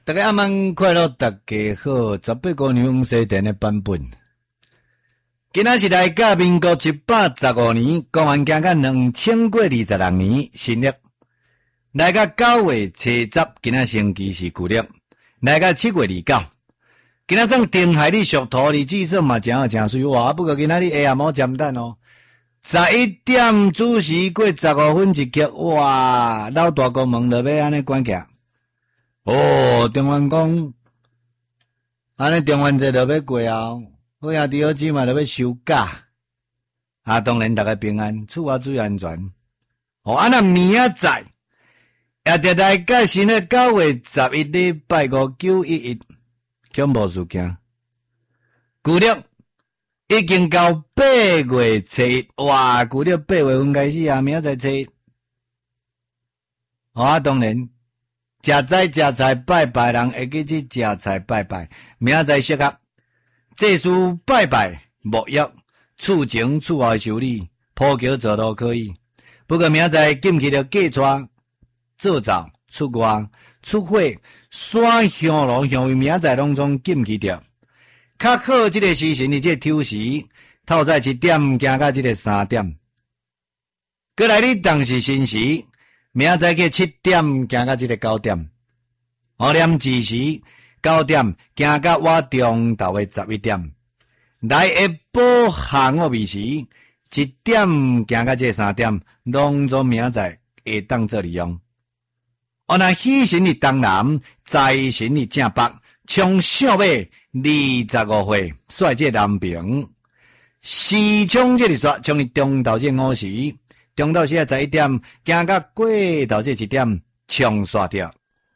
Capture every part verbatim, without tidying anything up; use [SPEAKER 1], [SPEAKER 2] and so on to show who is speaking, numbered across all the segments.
[SPEAKER 1] 大家晚安快乐，大家好。十八姑娘西电的版本，今仔是来到民国一百十五年，公元行到两千过二十六年新历，来到九月初十，今仔星期是旧历，来到七月二九，今仔算丁亥日属土日子算嘛，真好真水哇！不过今仔日下暗晡尖蛋哦，十一点子时过十五分一刻，哇！老大公门就要安尼关起。哦，中元讲，安尼中元节就要过啊！好兄弟好姊妹就要收假，啊，当然大家平安，厝外注意安全。哦，啊那明仔载，也得来介新的九月十一日拜五九一一恐怖事件，旧历已经到八月初一，哇！旧历八月份开始啊，明仔载初一，哦，啊当然。食菜食菜拜拜，人会记去食菜拜拜。明仔载适合祭祀拜拜，沐浴、厝前厝后修理、铺桥走路可以。不过明仔载禁去着嫁娶、做灶、出外、出火、山香炉、香味，明仔载拢总禁去着。较好即个时辰，你即个抽时，透早一点行到即个三点。过来你当时辰时。明仔载去七点行到即个九点，哦，念字时九点行到我中昼的十一点，来下晡下午暝时一点行到即个三點，拢总明仔载会当做利用。哦，那喜神日东南，财神日正北，冲小马二十五岁，率即个南平，时冲即个煞，冲日中昼即五時。中昼时啊，十一点行到过昼这一点，冲刷掉。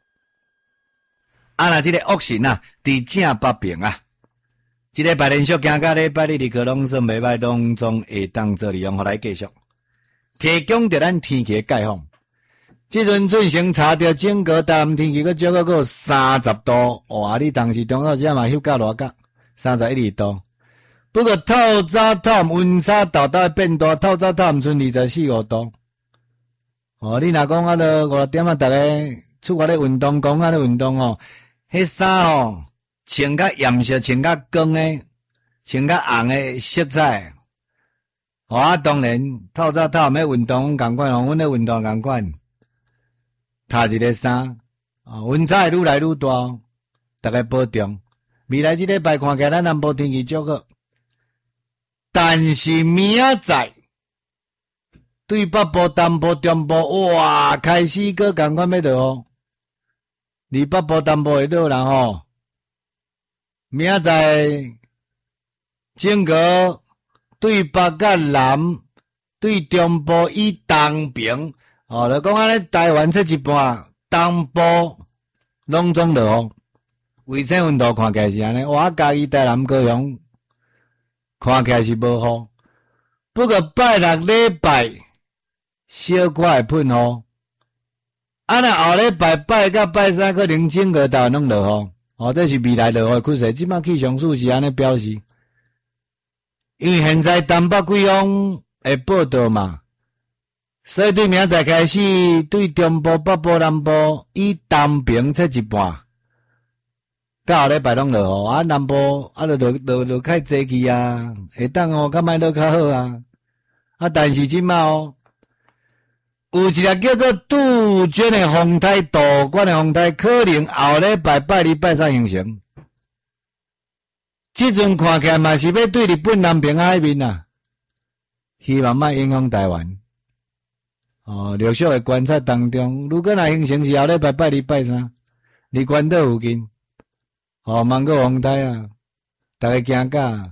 [SPEAKER 1] 啊，那这个恶神啊，伫正北边啊，这个白连续行到礼拜日，立刻拢算袂歹，拢总会当做利用，互来继续提供着咱天气的解放。即阵准先查着整个台南天气，佮少个个三十度，哇！你当时中昼时嘛翕到偌角，三十一二度。不过透早透温差大大变大，透早透毋剩二十四五度。哦，你若讲啊，了五点啊，逐个出外咧运动，讲啊咧运动哦，迄衫哦，穿较颜色，穿较光诶，穿较红诶色彩。哦啊，当然透早透毋要运动共款，哦，阮咧运动共款，搭一个衫，哦，温差会愈来愈大，逐个保重。未来即礼拜看起来，咱南部天气足好。但是明仔载对北部、东部、中部，哇，开始个共款要落雨，离北部、东部会落人吼。明仔载整个对北甲南、对中部以东平，哦，就讲安尼台湾这一半东部拢总落雨，卫星温度看起来是安尼，我家己台南高雄。看起来是无雨，不过拜六礼拜小可会喷雨，啊那后礼拜拜到拜三可能整个台拢落雨，哦，这是未来落雨趋势。即摆气象署是安尼表示，因为现在东北季风会报道嘛，所以对明仔载开始，对中部、北部、南部以东平这一半。到后礼拜拢落雨，啊南部啊落落落落较济去啊，会当哦，较莫落较好啊。啊，但是即摆哦，有一个叫做杜鹃的风台，杜鹃的风台，可能后礼拜拜二拜三形成。即阵看起来嘛是要对日本南平海面啊，希望莫影响台湾。哦，陆续的观察当中，如果若形成是后礼拜拜二拜三，离关岛附近。哦，芒果风台啊，大家惊甲。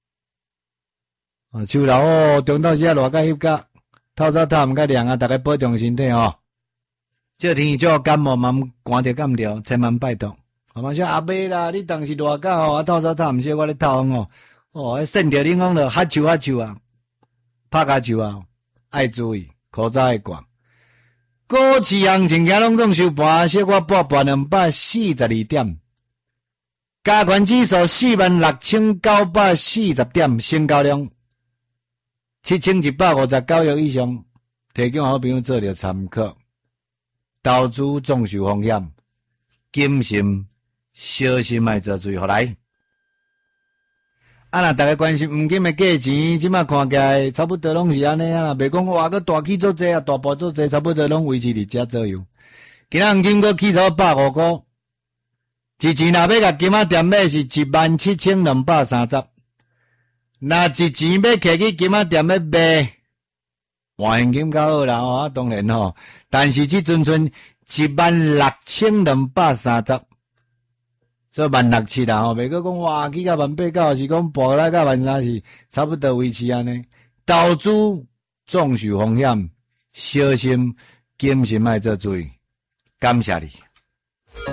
[SPEAKER 1] 哦，树楼哦，中昼时啊，热甲翕甲，透早透毋甲凉啊，大家保重身体哦。这天气做感冒嘛，寒着感着，千万拜托。我嘛说阿伯啦，你当时热甲吼，啊透早透毋少我咧透风哦，哦，迄渗着恁讲着哈啾哈啾啊，拍骹啾啊，爱注意，口罩爱挂。股市行情行拢总收盘，小可报盘两百四十二点。加权指数四万六千九百四十点，成交量七千一百五十九亿以上，提供好朋友做着参考。投资总受风险，谨慎小心莫做罪，互来。啊，若大家关心黄金的价钱，即马看起来差不多拢是安尼啊啦，袂讲哇个大起做济啊，大步做济，差不多拢维持伫遮左右。今仔黄金阁起到百五块，一钱若要甲金仔店买是一万七千两百三十，若一钱要摕去金仔店要卖，换现金较好啦吼、啊，当然吼，但是即阵剩一万六千两百三十。做万六七啦吼，袂阁讲哇去到万八九，是讲博来到万三是差不多维持安尼。投资总受风险，小心谨慎莫做罪。感谢你。